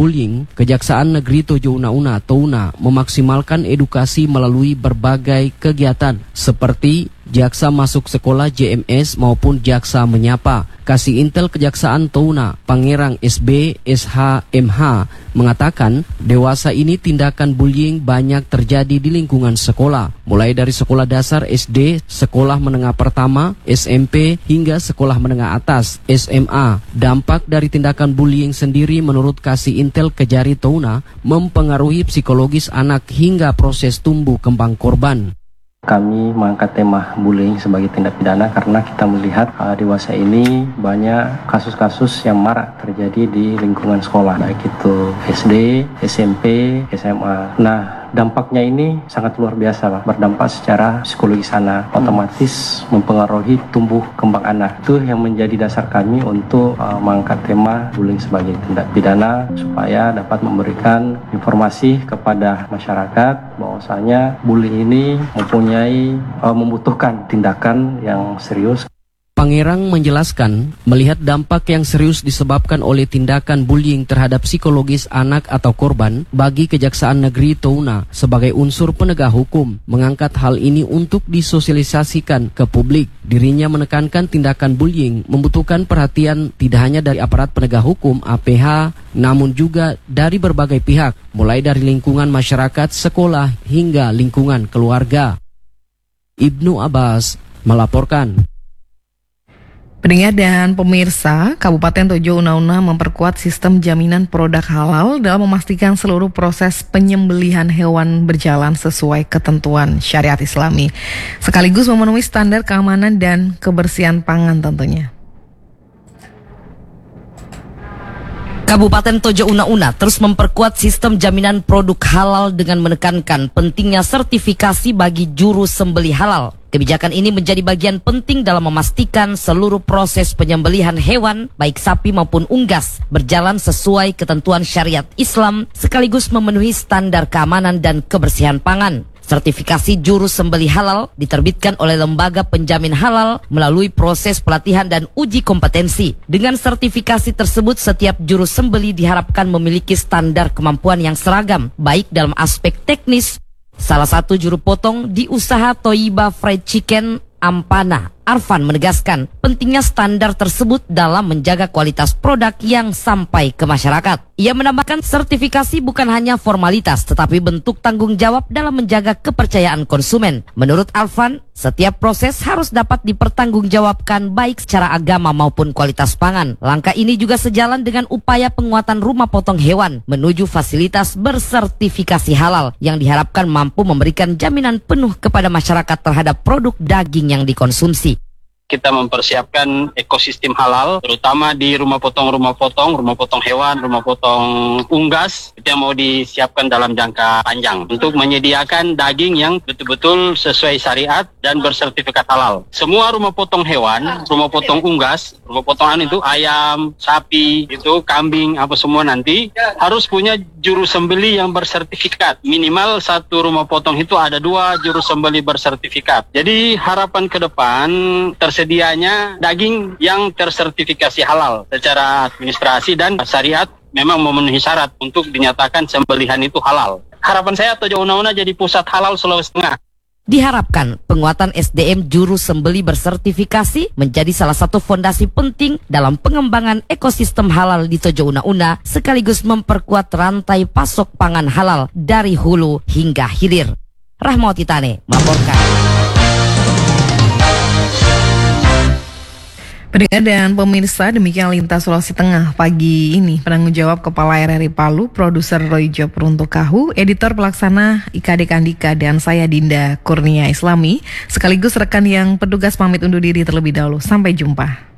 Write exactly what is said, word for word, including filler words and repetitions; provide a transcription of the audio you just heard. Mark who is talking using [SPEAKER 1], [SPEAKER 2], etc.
[SPEAKER 1] bullying, Kejaksaan Negeri Tojo Una-Una Touna memaksimalkan edukasi melalui berbagai kegiatan seperti Jaksa Masuk Sekolah J M S maupun Jaksa Menyapa. Kasih Intel Kejaksaan Touna, Pangerang S B S H M H, mengatakan dewasa ini tindakan bullying banyak terjadi di lingkungan sekolah, mulai dari sekolah dasar S D, sekolah menengah pertama, S M P, hingga sekolah menengah atas, S M A. Dampak dari tindakan bullying sendiri menurut Kasih Intel Kejari Touna mempengaruhi psikologis anak hingga proses tumbuh kembang korban.
[SPEAKER 2] Kami mengangkat tema bullying sebagai tindak pidana karena kita melihat uh, dewasa ini banyak kasus-kasus yang marak terjadi di lingkungan sekolah, baik itu S D, S M P, S M A. Nah, dampaknya ini sangat luar biasa, Pak. Berdampak secara psikologis anak, otomatis mempengaruhi tumbuh kembang anak. Itu yang menjadi dasar kami untuk uh, mengangkat tema bullying sebagai tindak pidana supaya dapat memberikan informasi kepada masyarakat bahwasanya bullying ini mempunyai uh, membutuhkan tindakan yang serius.
[SPEAKER 1] Pangerang menjelaskan, melihat dampak yang serius disebabkan oleh tindakan bullying terhadap psikologis anak atau korban, bagi Kejaksaan Negeri Touna sebagai unsur penegak hukum mengangkat hal ini untuk disosialisasikan ke publik. Dirinya menekankan tindakan bullying membutuhkan perhatian tidak hanya dari aparat penegak hukum A P H, namun juga dari berbagai pihak, mulai dari lingkungan masyarakat, sekolah, hingga lingkungan keluarga. Ibnu Abbas melaporkan.
[SPEAKER 3] Pendengar dan pemirsa, Kabupaten Tojo Una-Una memperkuat sistem jaminan produk halal dalam memastikan seluruh proses penyembelihan hewan berjalan sesuai ketentuan syariat Islami, sekaligus memenuhi standar keamanan dan kebersihan pangan tentunya.
[SPEAKER 4] Kabupaten Tojo Una-Una terus memperkuat sistem jaminan produk halal dengan menekankan pentingnya sertifikasi bagi juru sembeli halal. Kebijakan ini menjadi bagian penting dalam memastikan seluruh proses penyembelihan hewan, baik sapi maupun unggas, berjalan sesuai ketentuan syariat Islam, sekaligus memenuhi standar keamanan dan kebersihan pangan. Sertifikasi juru sembeli halal diterbitkan oleh lembaga penjamin halal melalui proses pelatihan dan uji kompetensi. Dengan sertifikasi tersebut, setiap juru sembeli diharapkan memiliki standar kemampuan yang seragam, baik dalam aspek teknis. Salah satu juru potong di usaha Toiba Fried Chicken Ampana, Arfan, menegaskan pentingnya standar tersebut dalam menjaga kualitas produk yang sampai ke masyarakat. Ia menambahkan sertifikasi bukan hanya formalitas tetapi bentuk tanggung jawab dalam menjaga kepercayaan konsumen. Menurut Arfan, setiap proses harus dapat dipertanggungjawabkan baik secara agama maupun kualitas pangan. Langkah ini juga sejalan dengan upaya penguatan rumah potong hewan menuju fasilitas bersertifikasi halal yang diharapkan mampu memberikan jaminan penuh kepada masyarakat terhadap produk daging yang dikonsumsi.
[SPEAKER 5] Kita mempersiapkan ekosistem halal, terutama di rumah potong-rumah potong, rumah potong hewan, rumah potong unggas, itu yang mau disiapkan dalam jangka panjang untuk menyediakan daging yang betul-betul sesuai syariat dan bersertifikat halal. Semua rumah potong hewan, rumah potong unggas, rumah potongan itu ayam, sapi, itu kambing, apa semua nanti harus punya juru sembeli yang bersertifikat. Minimal satu rumah potong itu ada dua juru sembeli bersertifikat. Jadi harapan ke depan tersebut sedianya daging yang tersertifikasi halal secara administrasi dan syariat memang memenuhi syarat untuk dinyatakan sembelihan itu halal. Harapan saya Tojo Una-Una jadi pusat halal Sulawesi Tengah.
[SPEAKER 4] Diharapkan penguatan S D M juru sembeli bersertifikasi menjadi salah satu fondasi penting dalam pengembangan ekosistem halal di Tojo Una-Una, sekaligus memperkuat rantai pasok pangan halal dari hulu hingga hilir. Rahmawati Tane melaporkan.
[SPEAKER 3] Pendengar dan pemirsa, demikian Lintas Sulawesi Tengah pagi ini. Penanggung jawab Kepala R R I Palu, Produser Roy Job Runtukahu, Editor Pelaksana I K D Kandika, dan saya Dinda Kurnia Islami, sekaligus rekan yang petugas pamit undur diri terlebih dahulu. Sampai jumpa.